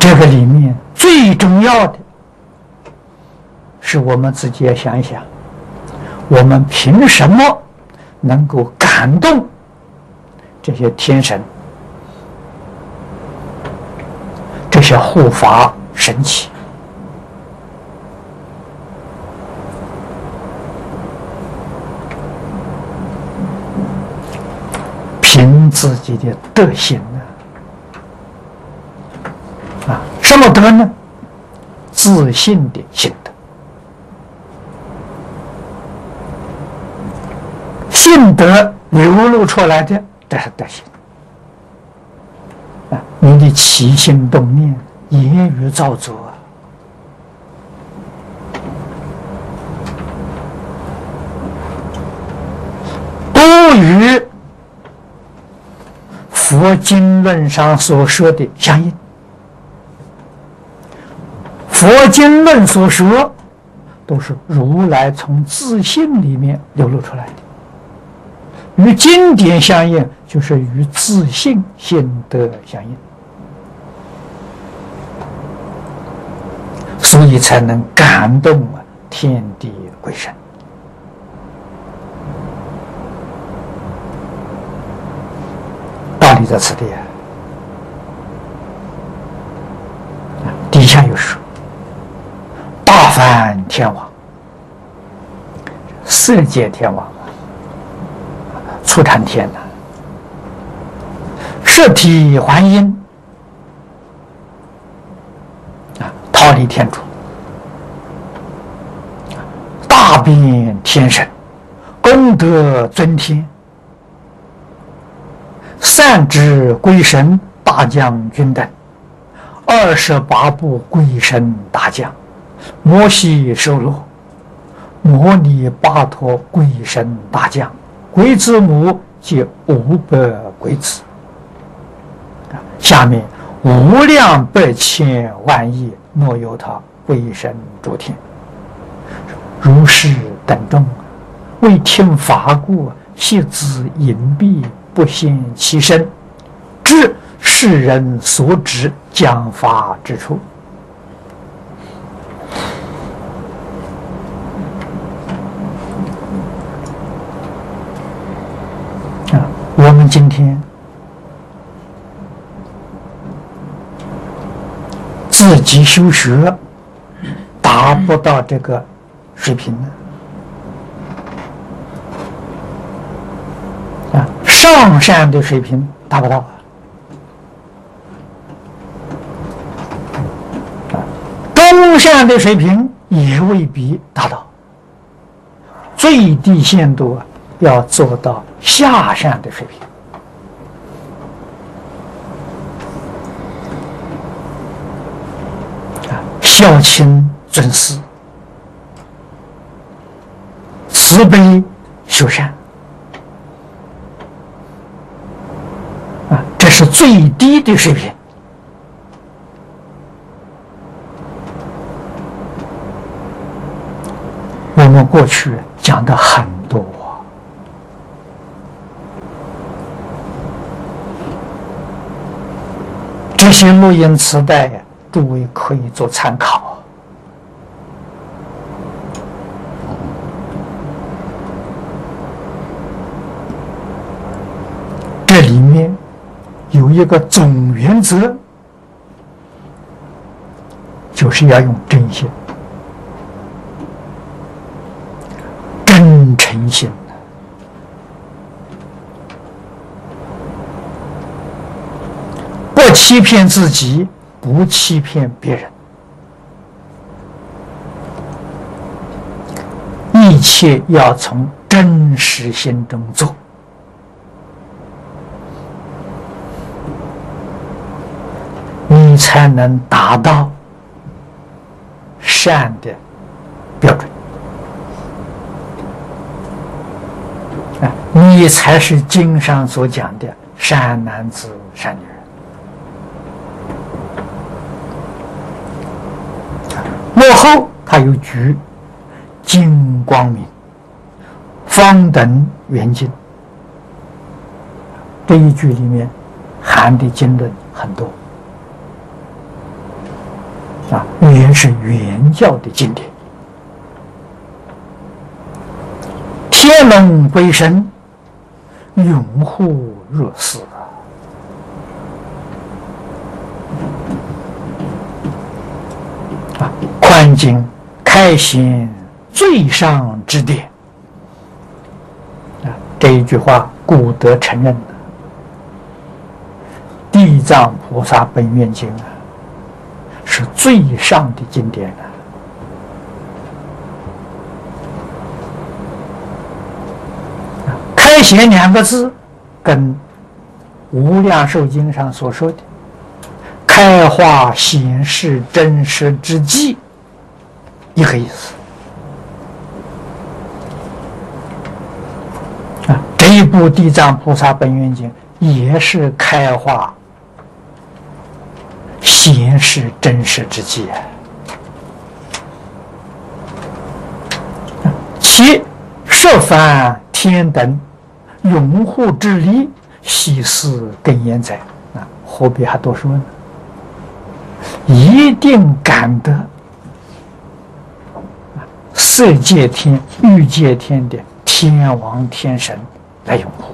这个里面最重要的是我们自己要想一想，我们凭什么能够感动这些天神、这些护法神奇？凭自己的德行啊！什么德呢？自信的心德。信德流露出来的，这是德行啊！你的起心动念、言语造作都与佛经论上所说的相应。佛经论所说，都是如来从自信里面流露出来的。与经典相应，就是与自信心德相应，所以才能感动天地鬼神。道理在此地底下有说，大梵天王、色界天王、初禅天摄体还阴忉利天主、大变天神、功德尊天、善知鬼神大将军等，28部鬼神大将，摩悉收罗、摩尼巴陀鬼神大将，鬼子母及500鬼子。下面无量百千万亿若有他鬼神诸天，如是等众，为听法故，悉自隐蔽，不现其身，知世人所指讲法之处。我们今天自己修学达不到这个水平呢，上善的水平达不到中善的水平也未必达到，最低限度要做到下善的水平。孝亲尊师，慈悲修善这是最低的水平。我们过去讲的很多这些录音磁带诸位可以做参考。这里面有一个总原则，就是要用真心、真诚心，不欺骗自己，不欺骗别人，一切要从真实心中做。你才能达到善的标准，你才是经上所讲的善男子、善女人。幕后他有句金光明、方等圆净，这一句里面含的经论很多。 原是原教的经典。天龙归神，永护若是宽经开显最上之典这一句话，古德承认的。地藏菩萨本愿经是最上的经典开显两个字，跟无量寿经上所说的开化显示真实之际一个意思。这一部地藏菩萨本愿经也是开化显示真实之际其设凡天等拥护之力，悉是更焉哉何必还多说呢？一定感得色界天、欲界天的天王天神来拥护。